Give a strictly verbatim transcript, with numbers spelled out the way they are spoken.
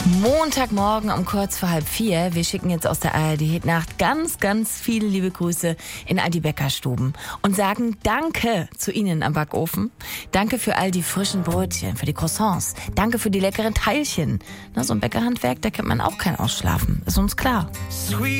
Montagmorgen um kurz vor halb vier. Wir schicken jetzt aus der A R D-Hitnacht ganz, ganz viele liebe Grüße in all die Bäckerstuben und sagen Danke zu Ihnen am Backofen. Danke für all die frischen Brötchen, für die Croissants. Danke für die leckeren Teilchen. Na, so ein Bäckerhandwerk, da kennt man auch kein Ausschlafen. Ist uns klar.